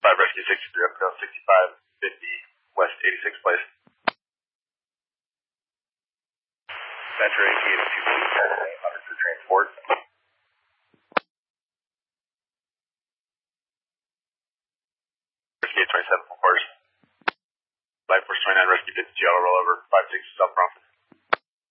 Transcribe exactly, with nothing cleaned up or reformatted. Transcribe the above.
five Rescue sixty-three up to sixty-five fifty West eighty-sixth Place. Metro eighty-eight two hundred for transport. Rescue twenty-seven, of course. five Force twenty-nine, Rescue fifty-two, auto rollover, five six South Bronx.